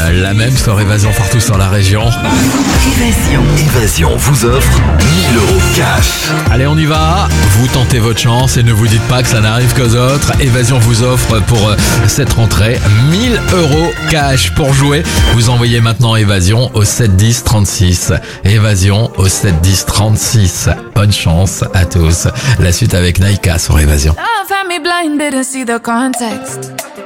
la même sur Évasion partout sur la région. Évasion vous offre 1000 € cash. Allez, on y va. Vous tentez votre chance et ne vous dites pas que ça n'arrive qu'aux autres. Évasion vous offre pour cette rentrée 1000 € cash. Pour jouer, vous envoyez maintenant Évasion au 7 10 36. Évasion au 7 10 36. Bonne chance à tous. La suite avec Naïka sur Évasion. Love had me blinded to see the context.